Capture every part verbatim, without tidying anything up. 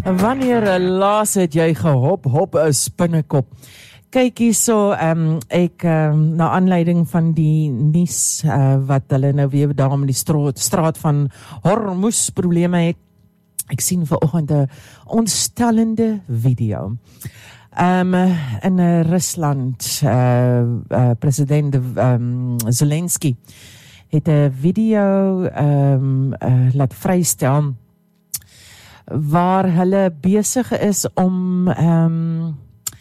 Wanneer laas het jy gehop, hop, 'n spinnekop? Kyk hierso, um, ek, um, na aanleiding van die nuus, uh, wat hulle nou weer daar met die straat, straat van Hormuz probleme het, ek sien vanoggend 'n ontstellende video. Um, in uh, Rusland, uh, uh, president um, Zelensky het 'n video um, uh, laat vrystel waar hulle besig is om um,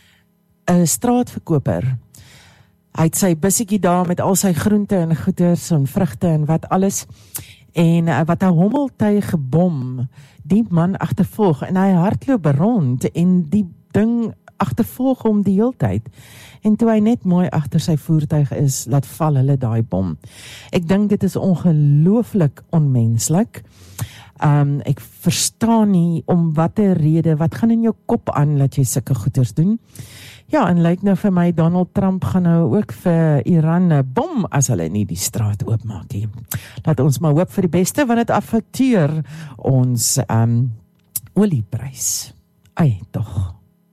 'n straatverkoper. Hy het sy bussietjie daar met al sy groente en goeders en vrugte en wat alles, en uh, wat 'n hommeltuig gebom, die man agtervolg, en hy hardloop rond, en die ding agtervolg hom die hele tyd. En toe hy net mooi agter sy voertuig is, laat val hulle daai bom. Ek dink dit is ongelooflik onmenslik. Um, ek verstaan nie om watter rede, wat gaan in jou kop aan, dat jy sulke goeders doen. Ja, en lyk nou vir my, Donald Trump gaan nou ook vir Iran 'n bom, as hulle nie die straat oopmaak nie. Laat ons maar hoop vir die beste, want dit affekteer ons um, olieprys. Ai, tog.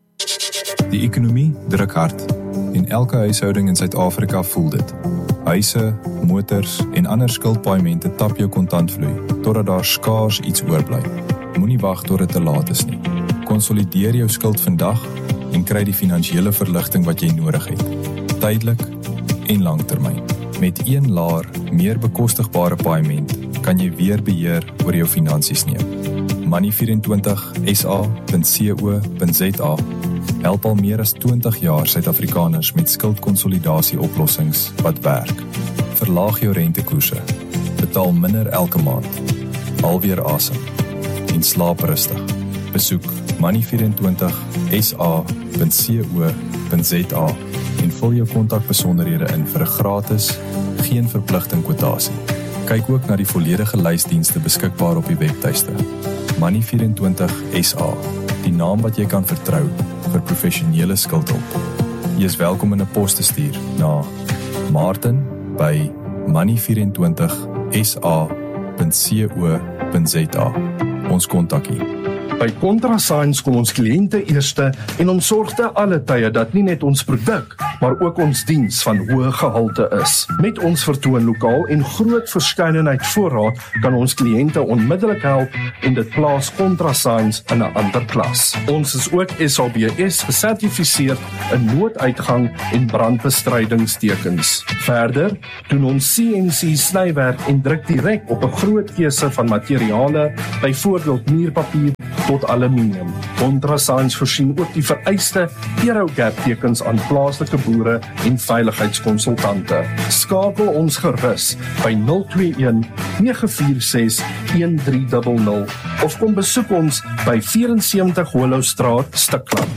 Die ekonomie druk hard en elke huishouding in Suid-Afrika voel dit. Huise, motors en ander skuldpaaiemente tap jou kontantvloei, totdat daar skaars iets oorbly. Moenie wag tot dit te laat is nie. Konsolideer jou skuld vandag en kry die finansiële verligting wat jy nodig het. Tydelik en langtermyn. Met een laer, meer bekostigbare paaiement kan jy weer beheer oor jou finansies neem. Money vyf en twintig S A punt co punt Z A help al meer as twintig jaar Suid-Afrikaners met skuldkonsolidasie oplossings wat werk. Verlaag jou rentekoerse, betaal minder elke maand, haal weer asem en slaap rustig. Besoek money vyf en twintig S A punt co punt Z A en vul jou kontakbesonderhede in vir 'n gratis, geen verpligting kwotasie. Kyk ook na die volledige lysdienste beskikbaar op die webtuiste. Money vyf en twintig S A, die naam wat jy kan vertrou vir professionele skuldhulp. Jy is welkom in 'n pos te stuur na Martin by money vyf en twintig S A punt co punt Z A. Ons kontak hier. By ContraScience kom ons kliënte eerste en ons sorg te alle tye dat nie net ons produk, maar ook ons diens van hoë gehalte is. Met ons vertoonlokaal en groot verskeidenheid voorraad kan ons kliënte onmiddellik help en dit plaas ContraScience in 'n ander klas. Ons is ook S A B S gesertifiseer in nooduitgang en brandbestrydingstekens. Verder doen ons C N C snywerk en druk direk op 'n groot keuse van materiale, byvoorbeeld muurpapier tot aluminium. ContraScience voorsien ook die vereiste Eurogap tekens aan plaaslike boere en veiligheidskonsultante. Skakel ons gerus by nul twee een nege vier ses een drie nul nul of kom besoek ons by vyf en sewentig Hollowstraat, Stikland.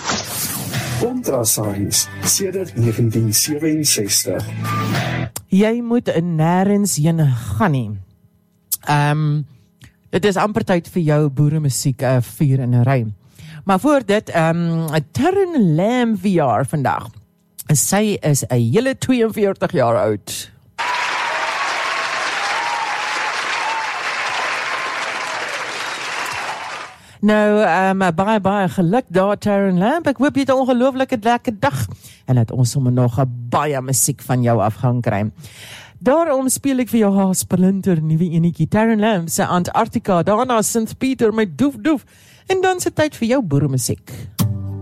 ContraScience sedert negentien sewenses. Jy moet nêrens heen gaan nie. Ehm um, Dit is amper tyd vir jou boeremusiek uh, vier in 'n ry. Maar voor dit, um, Taryn Lamb V R vandag. Sy is 'n hele twee en veertig jaar oud. Nou, um, baie, baie geluk daar, Taryn Lamb. Ek hoop jy het 'n ongelooflike lekker dag. En dat ons sommer nog 'n baie musiek van jou af gaan kry. Daarom speel ek vir jou haar splinter nuwe enetjie, Taryn Lamb se Antarctica, daarna Saint Peter met Doef Doef, en dan se tyd vir jou boeremusiek.